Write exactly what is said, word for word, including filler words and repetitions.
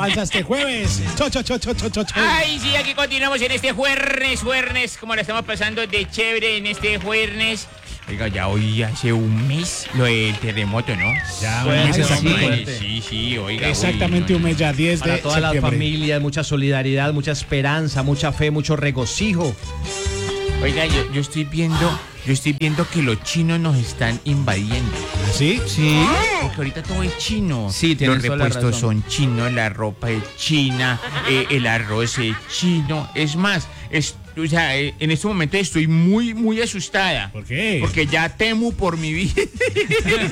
avanza este jueves. Cho, cho, cho, cho, cho, cho, cho. Ay, sí, aquí continuamos en este jueves, jueves, como la estamos pasando de chévere en este jueves. Oiga, ya hoy hace un mes lo del terremoto, ¿no? Ya, un un mes, mes sí, exactamente. sí, sí, oiga. Exactamente uy, un mes ya, diez de Para todas las septiembre. familias, mucha solidaridad, mucha esperanza, mucha fe, mucho regocijo. Oiga, yo, yo estoy viendo, yo estoy viendo que los chinos nos están invadiendo. ¿Sí? Sí. Porque ahorita todo es chino. Sí, tienes Los toda la repuestos razón. son chinos, la ropa es china, eh, el arroz es chino. Es más, es, o sea, eh, en este momento estoy muy, muy asustada. ¿Por qué? Porque ya temo por mi vida.